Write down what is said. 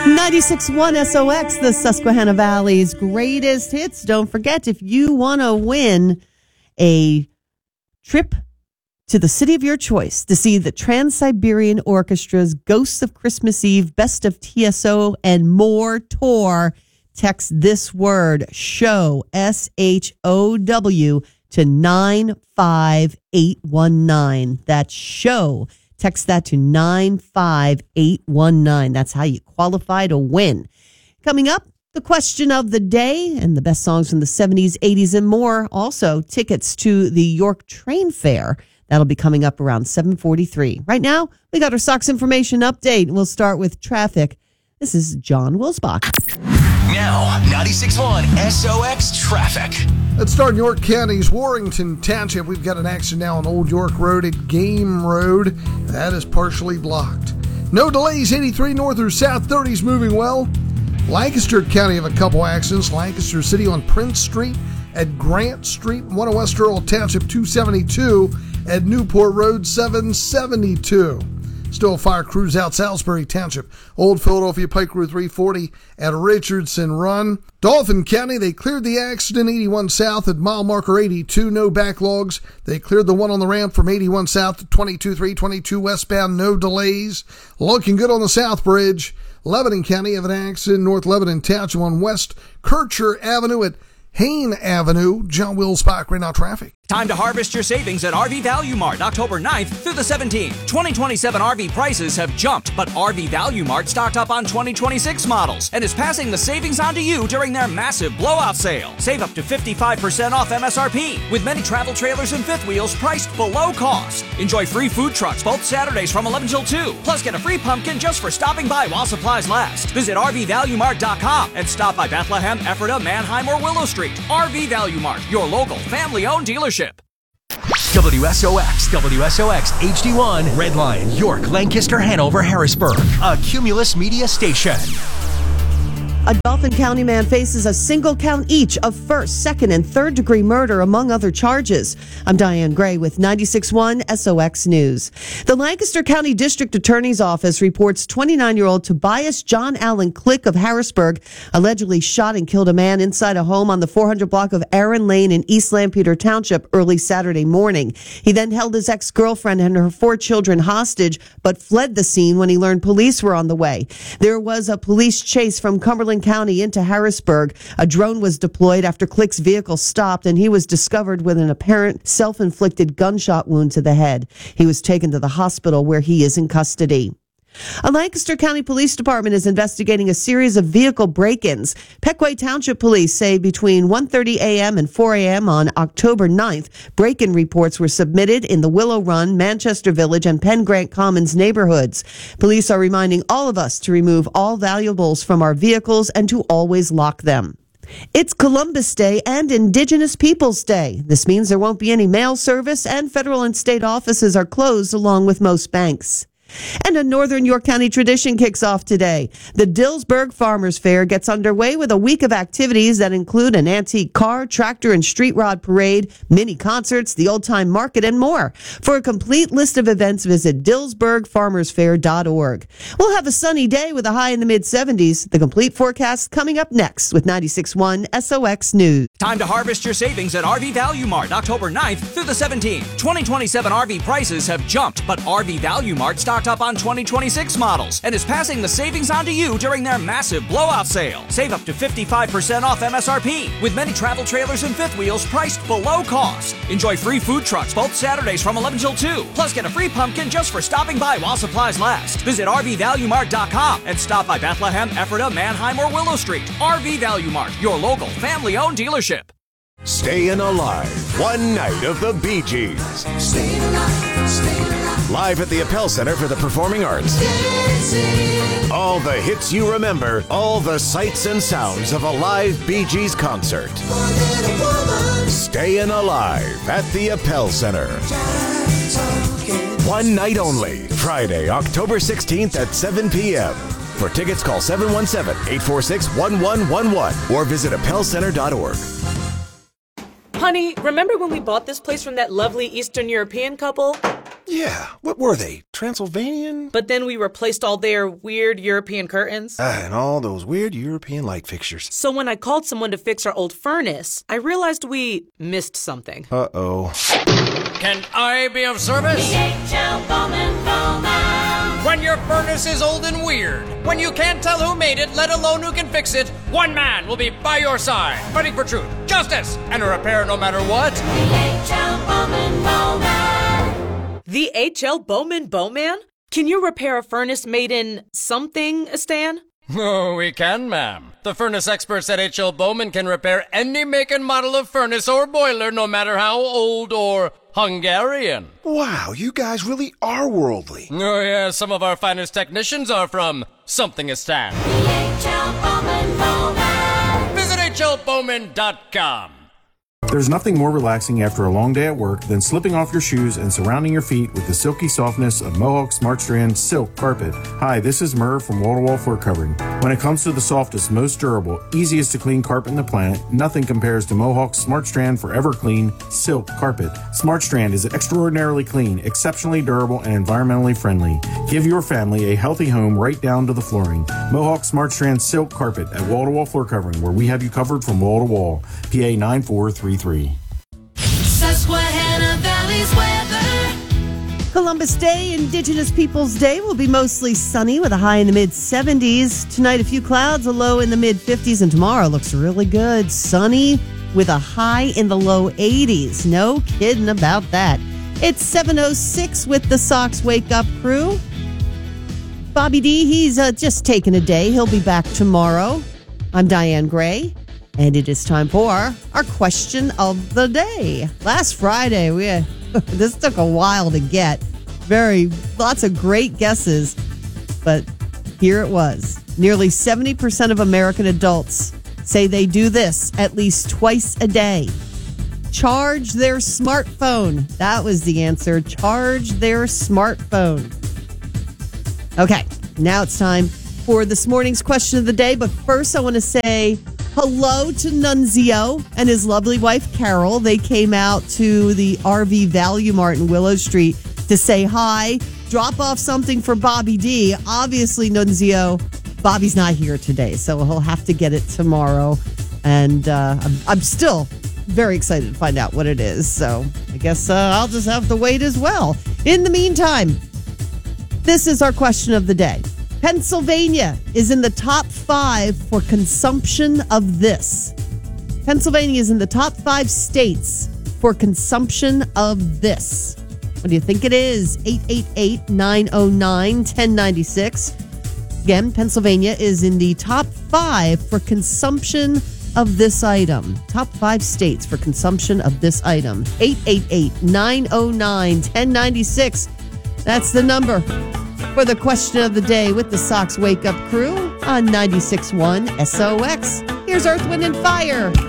96.1 SOX, the Susquehanna Valley's greatest hits. Don't forget, if you want to win a trip to the city of your choice to see the Trans-Siberian Orchestra's Ghosts of Christmas Eve, Best of TSO, and more tour, text this word, SHOW, SHOW, to 95819. That's SHOW. Text that to 95819. That's how you qualify to win. Coming up, the question of the day and the best songs from the 70s, 80s, and more. Also, tickets to the York Train Fair. That'll be coming up around 7:43. Right now, we got our Sox information update. We'll start with traffic. This is John Wilsbach. Now, 96.1 SOX traffic. Let's start in York County's Warrington Township. We've got an accident now on Old York Road at Game Road. That is partially blocked. No delays, 83 north or south, 30's moving well. Lancaster County have a couple accidents. Lancaster City on Prince Street at Grant Street, one of West Earl Township 272 at Newport Road 772. Still fire crews out Salisbury Township, Old Philadelphia Pike Road 340 at Richardson Run. Dauphin County, they cleared the accident 81 south at mile marker 82, no backlogs. They cleared the one on the ramp from 81 south to 22-3, 22 westbound, no delays. Looking good on the South Bridge. Lebanon County have an accident North Lebanon Township on West Kircher Avenue at Hain Avenue. John Wilsbach, right now traffic. Time to harvest your savings at RV Value Mart, October 9th through the 17th. 2027 RV prices have jumped, but RV Value Mart stocked up on 2026 models and is passing the savings on to you during their massive blowout sale. Save up to 55% off MSRP, with many travel trailers and fifth wheels priced below cost. Enjoy free food trucks both Saturdays from 11 till 2. Plus, get a free pumpkin just for stopping by while supplies last. Visit RVValueMart.com and stop by Bethlehem, Ephrata, Manheim, or Willow Street. RV Value Mart, your local family-owned dealership. WSOX, HD1, Redline, York, Lancaster, Hanover, Harrisburg. A Cumulus Media station. A Dauphin County man faces a single count each of first, second, and third degree murder, among other charges. I'm Diane Gray with 96.1 SOX News. The Lancaster County District Attorney's Office reports 29-year-old Tobias John Allen Click of Harrisburg allegedly shot and killed a man inside a home on the 400 block of Aaron Lane in East Lampeter Township early Saturday morning. He then held his ex-girlfriend and her 4 children hostage, but fled the scene when he learned police were on the way. There was a police chase from Cumberland County into Harrisburg. A drone was deployed after Click's vehicle stopped, and he was discovered with an apparent self-inflicted gunshot wound to the head. He was taken to the hospital where he is in custody. A Lancaster County Police Department is investigating a series of vehicle break-ins. Pequay Township Police say between 1:30 a.m. and 4 a.m. on October 9th, break-in reports were submitted in the Willow Run, Manchester Village, and Penn Grant Commons neighborhoods. Police are reminding all of us to remove all valuables from our vehicles and to always lock them. It's Columbus Day and Indigenous Peoples Day. This means there won't be any mail service, and federal and state offices are closed along with most banks. And a Northern York County tradition kicks off today. The Dillsburg Farmers Fair gets underway with a week of activities that include an antique car, tractor, and street rod parade, mini concerts, the old-time market, and more. For a complete list of events, visit dillsburgfarmersfair.org. We'll have a sunny day with a high in the mid-70s. The complete forecast coming up next with 96.1 SOX News. Time to harvest your savings at RV Value Mart, October 9th through the 17th. 2027 RV prices have jumped, but RV Value Mart stocked up on 2026 models and is passing the savings on to you during their massive blowout sale. Save up to 55% off MSRP, with many travel trailers and fifth wheels priced below cost. Enjoy free food trucks both Saturdays from 11 till 2. Plus, get a free pumpkin just for stopping by while supplies last. Visit RVValueMart.com and stop by Bethlehem, Ephrata, Manheim, or Willow Street. RV Value Mart, your local family-owned dealership. Staying Alive, one night of the Bee Gees. Staying alive. Live at the Appel Center for the Performing Arts. All the hits you remember, all the sights and sounds of a live Bee Gees concert. Staying Alive at the Appel Center. One night only, Friday, October 16th at 7 p.m. For tickets, call 717-846-1111 or visit appelcenter.org. Honey, remember when we bought this place from that lovely Eastern European couple? Yeah, what were they? Transylvanian? But then we replaced all their weird European curtains. And all those weird European light fixtures. So when I called someone to fix our old furnace, I realized we missed something. Uh-oh. Can I be of service? DHL Bowman Bowman. When your furnace is old and weird, when you can't tell who made it, let alone who can fix it, one man will be by your side, fighting for truth, justice, and a repair no matter what. DHL Bowman Bowman. The H.L. Bowman Bowman? Can you repair a furnace made in something, Stan? Oh, we can, ma'am. The furnace experts at H.L. Bowman can repair any make and model of furnace or boiler, no matter how old or Hungarian. Wow, you guys really are worldly. Oh, yeah, some of our finest technicians are from Somethingistan. DHL Bowman Bowman. Visit hlbowman.com. There's nothing more relaxing after a long day at work than slipping off your shoes and surrounding your feet with the silky softness of Mohawk Smart Strand Silk Carpet. Hi, this is Murr from Wall to Wall Floor Covering. When it comes to the softest, most durable, easiest to clean carpet in the planet, nothing compares to Mohawk Smart Strand Forever Clean Silk Carpet. Smart Strand is extraordinarily clean, exceptionally durable, and environmentally friendly. Give your family a healthy home right down to the flooring. Mohawk Smart Strand Silk Carpet at Wall to Wall Floor Covering, where we have you covered from wall to wall. PA 9433. Susquehanna Valley's weather. Columbus Day, Indigenous Peoples Day, will be mostly sunny with a high in the mid-70s. Tonight, a few clouds, a low in the mid-50s, and tomorrow looks really good. Sunny with a high in the low 80s. No kidding about that. It's 7:06 with the Sox Wake Up crew. Bobby D, he's just taking a day. He'll be back tomorrow. I'm Diane Gray. And it is time for our question of the day. Last Friday, this took a while to get. Lots of great guesses, but here it was. Nearly 70% of American adults say they do this at least twice a day. Charge their smartphone. That was the answer. Charge their smartphone. Okay, now it's time for this morning's question of the day. But first, I want to say hello to Nunzio and his lovely wife, Carol. They came out to the RV Value Mart in Willow Street to say hi, drop off something for Bobby D. Obviously, Nunzio, Bobby's not here today, so he'll have to get it tomorrow. And I'm still very excited to find out what it is. So I guess I'll just have to wait as well. In the meantime, this is our question of the day. Pennsylvania is in the top 5 for consumption of this. Pennsylvania is in the top 5 states for consumption of this. What do you think it is? 888-909-1096. Again, Pennsylvania is in the top 5 for consumption of this item. Top 5 states for consumption of this item. 888-909-1096. That's the number for the question of the day with the Sox Wake Up crew on 96.1 SOX. Here's Earth, Wind, and Fire.